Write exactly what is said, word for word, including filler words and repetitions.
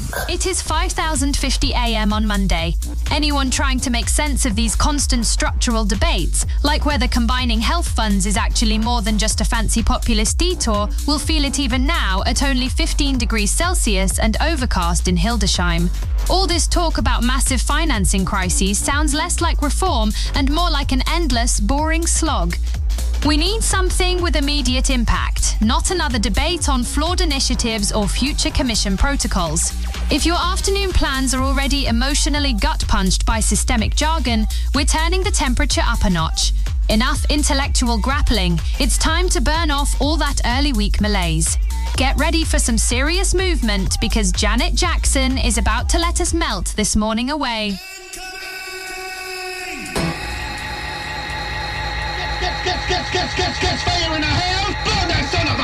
It is five thousand fifty a m on Monday. Anyone trying to make sense of these constant structural debates, like whether combining health funds is actually more than just a fancy populist detour, will feel it even now at only fifteen degrees Celsius and overcast in Hildesheim. All this talk about massive financing crises sounds less like reform and more like an endless, boring slog. We need something with immediate impact, not another debate on flawed initiatives or future Commission protocols. If your afternoon plans are already emotionally gut-punched by systemic jargon, we're turning the temperature up a notch. Enough intellectual grappling. It's time to burn off all that early week malaise. Get ready for some serious movement because Janet Jackson is about to let us melt this morning away. Get, get, get, get, get, get fire in the house!